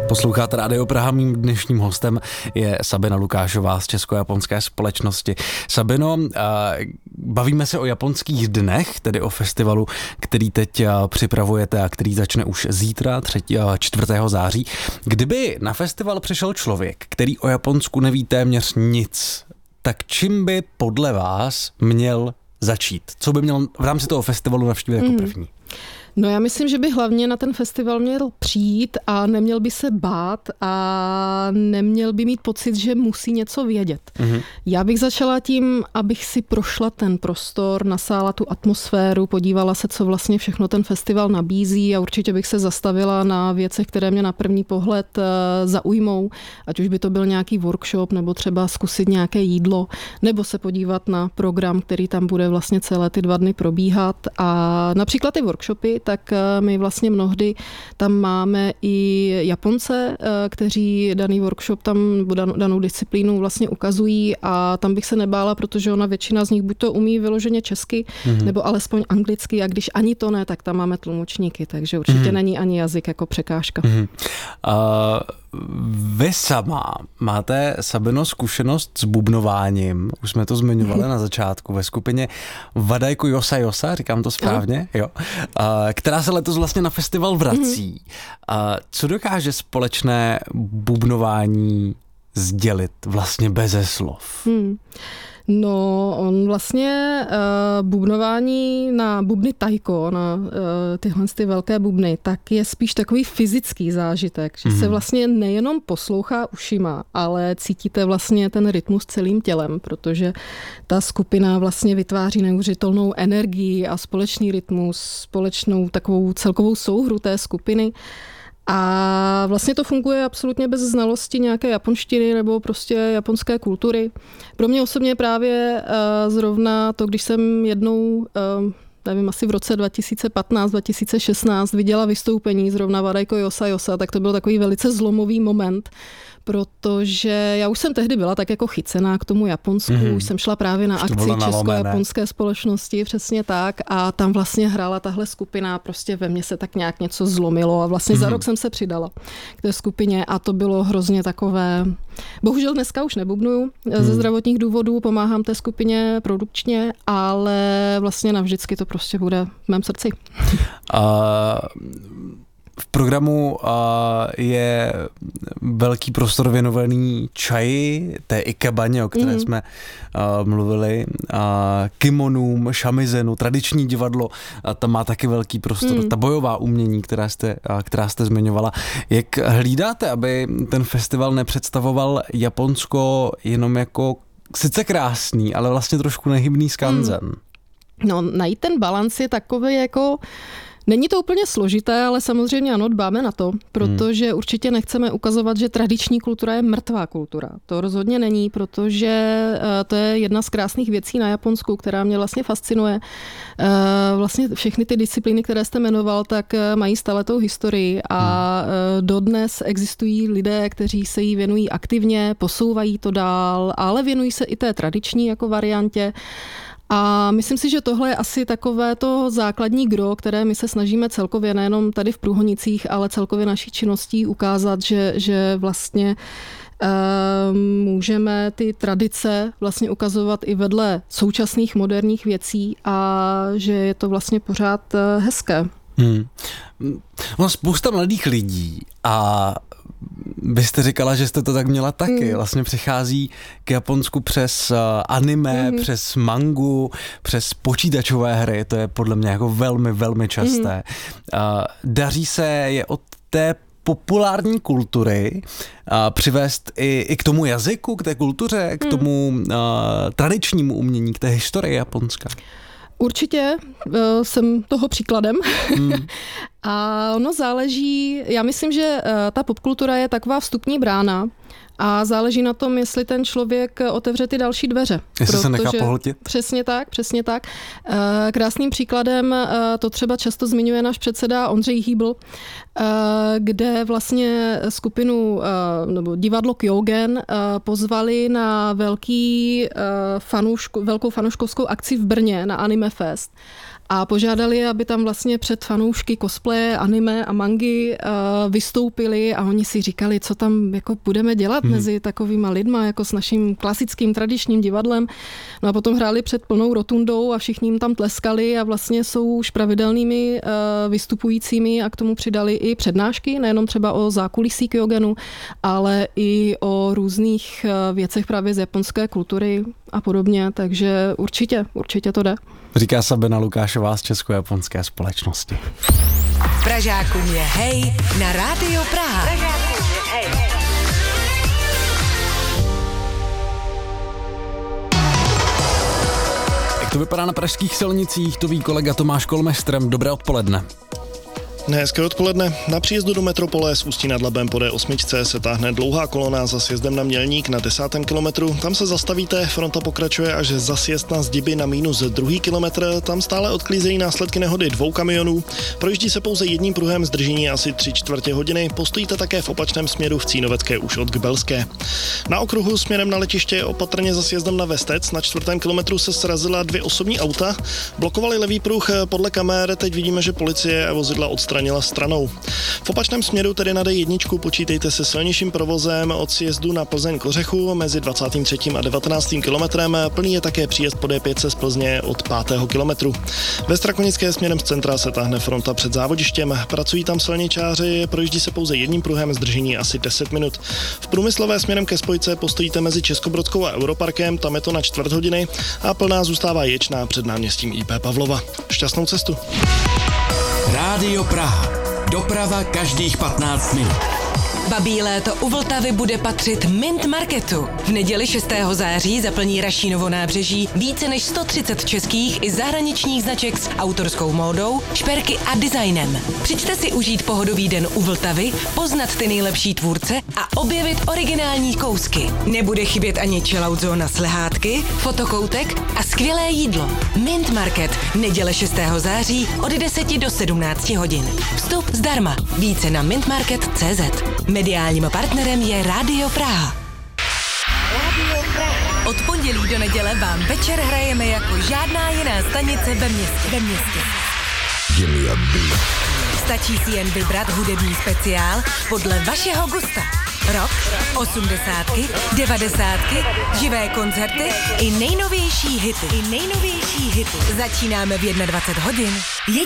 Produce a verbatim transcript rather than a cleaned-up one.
Posloucháte Rádio Praha, mým dnešním hostem je Sabina Lukášová z Česko-japonské společnosti. Sabino, bavíme se o japonských dnech, tedy o festivalu, který teď připravujete a který začne už zítra, čtvrtého září. Kdyby na festival přišel člověk, který o Japonsku neví téměř nic, tak čím by podle vás měl začít? Co by měl v rámci toho festivalu navštívit jako první? No já myslím, že by hlavně na ten festival měl přijít a neměl by se bát a neměl by mít pocit, že musí něco vědět. Mm-hmm. Já bych začala tím, abych si prošla ten prostor, nasála tu atmosféru, podívala se, co vlastně všechno ten festival nabízí a určitě bych se zastavila na věcech, které mě na první pohled zaujmou, ať už by to byl nějaký workshop nebo třeba zkusit nějaké jídlo, nebo se podívat na program, který tam bude vlastně celé ty dva dny probíhat. A například ty workshopy, tak my vlastně mnohdy tam máme i Japonce, kteří daný workshop tam, danou disciplínu vlastně ukazují a tam bych se nebála, protože ona většina z nich buď to umí vyloženě česky, mm-hmm. nebo alespoň anglicky a když ani to ne, tak tam máme tlumočníky, takže určitě mm-hmm. není ani jazyk jako překážka. Mm-hmm. Uh... Vy sama máte, Sabino, zkušenost s bubnováním, už jsme to zmiňovali na začátku, ve skupině Wadaiku Yosa Yosa, říkám to správně, jo, která se letos vlastně na festival vrací. Co dokáže společné bubnování sdělit vlastně beze slov? Hmm. No, on vlastně uh, bubnování na bubny taiko, na uh, tyhle ty velké bubny, tak je spíš takový fyzický zážitek, že mm. se vlastně nejenom poslouchá ušima, ale cítíte vlastně ten rytmus celým tělem, protože ta skupina vlastně vytváří neuvěřitelnou energii a společný rytmus, společnou takovou celkovou souhru té skupiny. A vlastně to funguje absolutně bez znalosti nějaké japonštiny nebo prostě japonské kultury. Pro mě osobně právě uh, zrovna to, když jsem jednou, uh, nevím, asi v roce dva tisíce patnáct dva tisíce šestnáct viděla vystoupení zrovna Wadaiku Yosa Yosa, tak to byl takový velice zlomový moment, protože já už jsem tehdy byla tak jako chycená k tomu Japonsku, mm. už jsem šla právě na akci Česko-japonské společnosti, přesně tak, a tam vlastně hrála tahle skupina, prostě ve mně se tak nějak něco zlomilo a vlastně mm. za rok jsem se přidala k té skupině a to bylo hrozně takové, bohužel dneska už nebubnuju mm. ze zdravotních důvodů, pomáhám té skupině produkčně, ale vlastně navždycky to prostě bude v mém srdci. Uh... V programu uh, je velký prostor věnovaný čaji, té ikabaně, o které mm. jsme uh, mluvili, uh, kimonům, šamizenu, tradiční divadlo, uh, tam má taky velký prostor, mm. ta bojová umění, která jste, uh, která jste zmiňovala. Jak hlídáte, aby ten festival nepředstavoval Japonsko jenom jako sice krásný, ale vlastně trošku nehybný skanzen? Mm. No, najít ten balans je takový jako... Není to úplně složité, ale samozřejmě ano, dbáme na to, protože hmm. určitě nechceme ukazovat, že tradiční kultura je mrtvá kultura. To rozhodně není, protože to je jedna z krásných věcí na Japonsku, která mě vlastně fascinuje. Vlastně všechny ty disciplíny, které jste jmenoval, tak mají staletou historii a hmm. dodnes existují lidé, kteří se jí věnují aktivně, posouvají to dál, ale věnují se i té tradiční jako variantě. A myslím si, že tohle je asi takové to základní gro, které my se snažíme celkově nejenom tady v Průhonicích, ale celkově naší činností ukázat, že, že vlastně uh, můžeme ty tradice vlastně ukazovat i vedle současných moderních věcí a že je to vlastně pořád uh, hezké. Hmm. No, spousta mladých lidí a byste říkala, že jste to tak měla taky. Mm. Vlastně přichází k Japonsku přes anime, mm. přes mangu, přes počítačové hry. To je podle mě jako velmi, velmi časté. Mm. Daří se je od té populární kultury a přivést i, i k tomu jazyku, k té kultuře, k tomu mm. tradičnímu umění, k té historii Japonska. Určitě jsem toho příkladem. Hmm. A ono záleží, já myslím, že ta popkultura je taková vstupní brána a záleží na tom, jestli ten člověk otevře ty další dveře. Jestli se nechá pohltit. Přesně tak, přesně tak. Krásným příkladem, to třeba často zmiňuje náš předseda Ondřej Hýbl, kde vlastně skupinu nebo divadlo Kyogen pozvali na velký fanuško, velkou fanuškovskou akci v Brně na Anime Fest. a požádali, aby tam vlastně před fanoušky cosplaye, anime a mangy uh, vystoupili a oni si říkali, co tam jako budeme dělat hmm. mezi takovýma lidma, jako s naším klasickým tradičním divadlem. No a potom hráli před plnou rotundou a všichni jim tam tleskali a vlastně jsou už pravidelnými uh, vystupujícími a k tomu přidali i přednášky, nejenom třeba o zákulisí Kyogenu, ale i o různých uh, věcech právě z japonské kultury a podobně, takže určitě, určitě to jde. Říká Sabina Lukášová z Česko-japonské společnosti. Pražákům je hej na Rádio Praha. Pražákům je hej. Jak to vypadá na pražských silnicích, to ví kolega Tomáš Kolmestrem. Dobré odpoledne. Hezké odpoledne. Na příjezdu do metropole z Ústí nad Labem po D osm se táhne dlouhá kolona za sjezdem na Mělník na desátém kilometru. Tam se zastavíte, fronta pokračuje až za sjezd na Zdiby na minus druhý kilometr. Tam stále odklízejí následky nehody dvou kamionů. Projíždí se pouze jedním pruhem, zdržení asi tři čtvrtě hodiny. Postojíte také v opačném směru v Cínovecké už od Gbelské. Na okruhu směrem na letiště opatrně za sjezdem na Vestec na čtvrtém kilometru se srazila dvě osobní auta. Blokovali levý pruh podle kamer, teď vidíme, že policie a vozidla odstranila stranou. V opačném směru, tedy na D jedna, počítejte se silnějším provozem od sjezdu na Plzeň Kořechu mezi dvacátým třetím a devatenáctým kilometrem. Plný je také příjezd po D pět z Plzně od pátého kilometru. Ve Strakonické směrem z centra se táhne fronta před závodištěm. Pracují tam silničáři, projíždí se pouze jedním pruhem, zdržení asi deset minut. V Průmyslové směrem ke spojce postojíte mezi Českobrodskou a Europarkem, tam je to na čtvrt hodiny a plná zůstává Ječná před náměstím I P Pavlova. Šťastnou cestu. Rádio Praha. Doprava každých patnáct minut. Babí léto u Vltavy bude patřit Mint Marketu. V neděli šestého září zaplní Rašínovo nábřeží více než sto třicet českých i zahraničních značek s autorskou módou, šperky a designem. Přijďte si užít pohodový den u Vltavy, poznat ty nejlepší tvůrce a objevit originální kousky. Nebude chybět ani chillout zóna s lehátky, fotokoutek a skvělé jídlo. Mint Market, neděle šestého září od deseti do sedmnácti hodin. Vstup zdarma. Více na mintmarket tečka cé zet. Mediálním partnerem je Rádio Praha. Od pondělí do neděle vám večer hrajeme jako žádná jiná stanice ve městě. Ve městě. Stačí si jen vybrat hudební speciál podle vašeho gusta. Rock, osmdesátky, devadesátky, živé koncerty i nejnovější hity. I nejnovější hity. Začínáme v dvacet jedna hodin. Jedině